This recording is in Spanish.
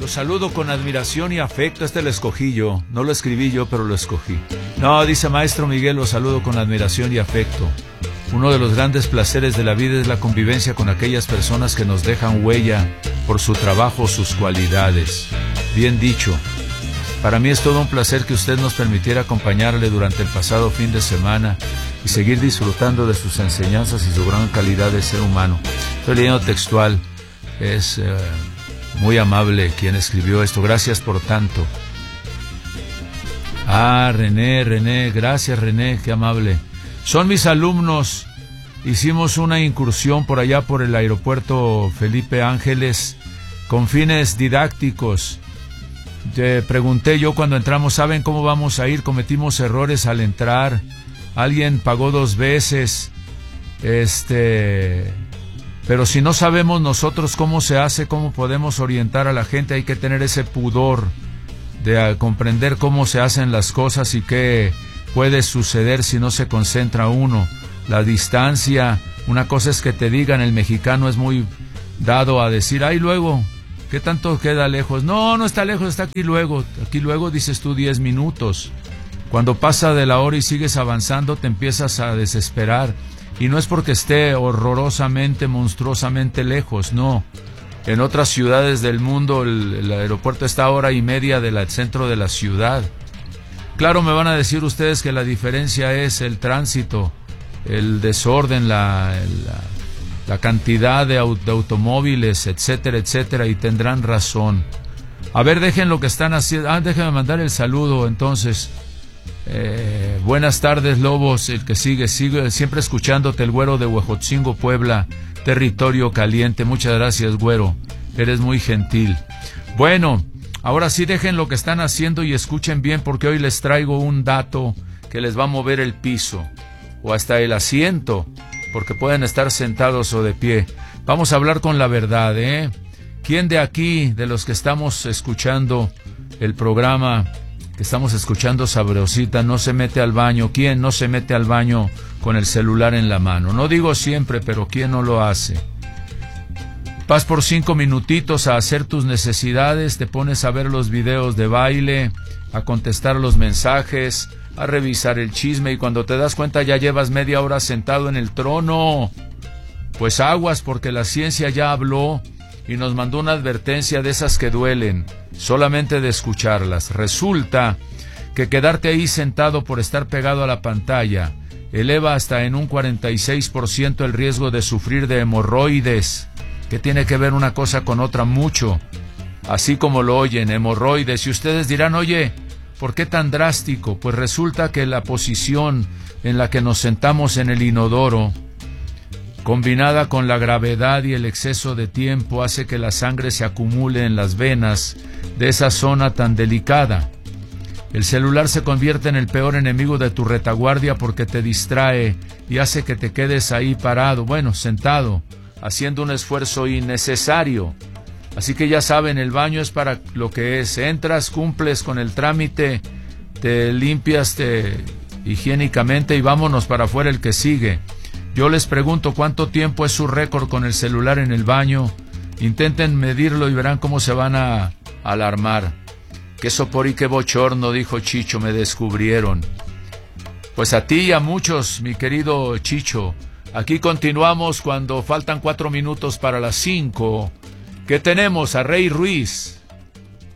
Lo saludo con admiración y afecto. Este lo escogí yo. No lo escribí yo, pero lo escogí. No, dice Maestro Miguel, lo saludo con admiración y afecto. Uno de los grandes placeres de la vida es la convivencia con aquellas personas que nos dejan huella por su trabajo o sus cualidades. Bien dicho. Para mí es todo un placer que usted nos permitiera acompañarle durante el pasado fin de semana y seguir disfrutando de sus enseñanzas y su gran calidad de ser humano. Estoy leyendo textual. Es muy amable quien escribió esto. Gracias por tanto. René. Gracias, René. Qué amable. Son mis alumnos. Hicimos una incursión por allá por el aeropuerto Felipe Ángeles con fines didácticos. Te pregunté yo cuando entramos, ¿saben cómo vamos a ir? Cometimos errores al entrar. Alguien pagó 2 veces. Pero si no sabemos nosotros cómo se hace, cómo podemos orientar a la gente, hay que tener ese pudor de comprender cómo se hacen las cosas y qué puede suceder si no se concentra uno. La distancia, una cosa es que te digan, el mexicano es muy dado a decir, ay, luego, ¿qué tanto queda lejos? No está lejos, está aquí luego. Aquí luego dices tú 10 minutos. Cuando pasa de la hora y sigues avanzando, te empiezas a desesperar. Y no es porque esté horrorosamente, monstruosamente lejos, no. En otras ciudades del mundo el aeropuerto está a 1:30 del centro de la ciudad. Claro, me van a decir ustedes que la diferencia es el tránsito, el desorden, la cantidad de automóviles, etcétera, etcétera, y tendrán razón. A ver, dejen lo que están haciendo. Déjenme mandar el saludo, entonces. Buenas tardes, Lobos, el que sigue siempre escuchándote, el güero de Huejotzingo, Puebla, territorio caliente. Muchas gracias, güero, eres muy gentil. Bueno, ahora sí dejen lo que están haciendo y escuchen bien, porque hoy les traigo un dato que les va a mover el piso o hasta el asiento, porque pueden estar sentados o de pie. Vamos a hablar con la verdad, ¿Quién de aquí, de los que estamos escuchando el programa, que estamos escuchando Sabrosita, no se mete al baño? ¿Quién no se mete al baño con el celular en la mano? No digo siempre, pero ¿quién no lo hace? Vas por 5 minutitos a hacer tus necesidades, te pones a ver los videos de baile, a contestar los mensajes, a revisar el chisme, y cuando te das cuenta ya llevas media hora sentado en el trono. Pues aguas, porque la ciencia ya habló y nos mandó una advertencia de esas que duelen solamente de escucharlas. Resulta que quedarte ahí sentado por estar pegado a la pantalla eleva hasta en un 46% el riesgo de sufrir de hemorroides, que tiene que ver una cosa con otra mucho, así como lo oyen, hemorroides. Y ustedes dirán, oye, ¿por qué tan drástico? Pues resulta que la posición en la que nos sentamos en el inodoro, combinada con la gravedad y el exceso de tiempo, hace que la sangre se acumule en las venas de esa zona tan delicada. El celular se convierte en el peor enemigo de tu retaguardia porque te distrae y hace que te quedes ahí parado, sentado, haciendo un esfuerzo innecesario. Así que ya saben, el baño es para lo que es. Entras, cumples con el trámite, te limpias higiénicamente y vámonos para afuera el que sigue. Yo les pregunto cuánto tiempo es su récord con el celular en el baño. Intenten medirlo y verán cómo se van a alarmar. Qué sopor y qué bochorno, dijo Chicho, me descubrieron. Pues a ti y a muchos, mi querido Chicho. Aquí continuamos cuando faltan 4 minutos para las 5. ¿Qué tenemos? A Rey Ruiz.